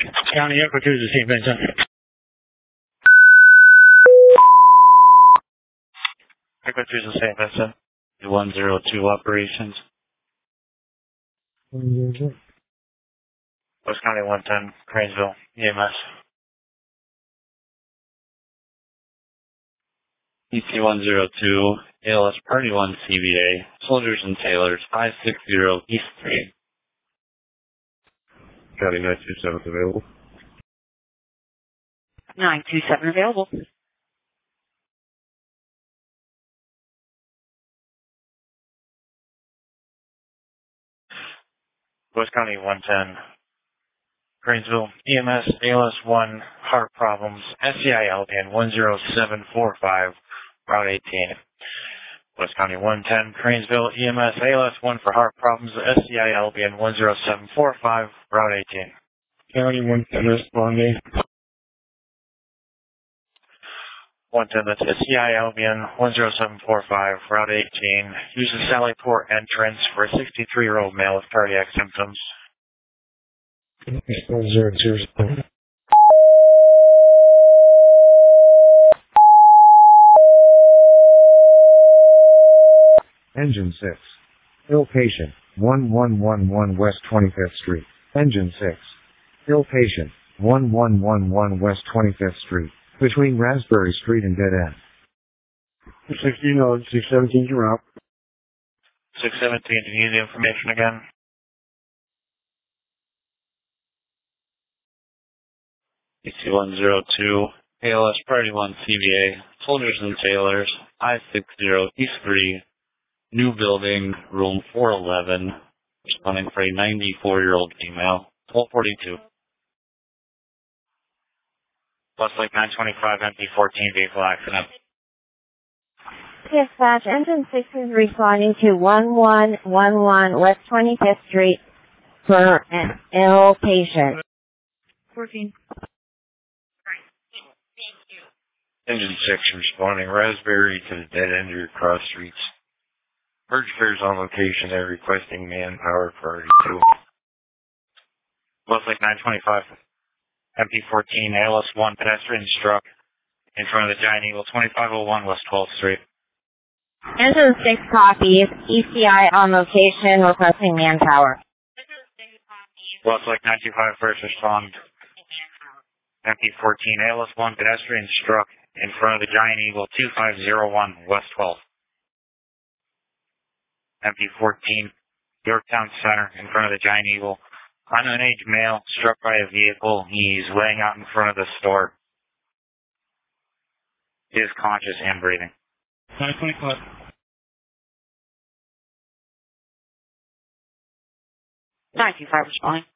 County Echo 2 to St. Vincent. Echo 2 to St. Vincent. 102 operations. West County 110, Cranesville, EMS. EC 102, ALS Party 1 CBA, Soldiers and Sailors, 560 East 3. County 927 available. 927 available. West County 110, Cranesville, EMS, ALS 1, heart problems, SCI Albion 10745, Route 18. West County 110, Cranesville, EMS, ALS 1 for heart problems, SCI Albion 10745, Route 18. County 110 responding. 110, that's SCI Albion 10745, Route 18. Uses Sallyport entrance for a 63-year-old male with cardiac symptoms. 102 responding. Engine 6. Ill patient, 1111 West 25th Street. Engine 6. Ill patient, 1111 West 25th Street. Between Raspberry Street and Dead End. 16 on 617 to route. 617, do you need the information again? EC 102, ALS Party 1 CBA, Soldiers and Sailors, I-60 East 3, New Building, Room 411, responding for a 94-year-old female, 1242. Westlake 925, MP14, vehicle accident. Dispatch, Engine 6 is responding to 1111 West 25th Street for an ill patient. 14. Engine 6 responding Raspberry to the dead end of cross streets. Urge fares on location. They're requesting manpower priority 2. Westlake 925, MP14, ALS 1, pedestrian struck in front of the Giant Eagle, 2501 West 12th Street. Engine 6 copies, ECI on location requesting manpower. Westlake 925, first respond. MP14, ALS 1, pedestrian struck in front of the Giant Eagle, 2501 West 12th. MP14, Yorktown Center, in front of the Giant Eagle. Unknown age male struck by a vehicle. He's laying out in front of the store. He is conscious and breathing. 925. 925 responding.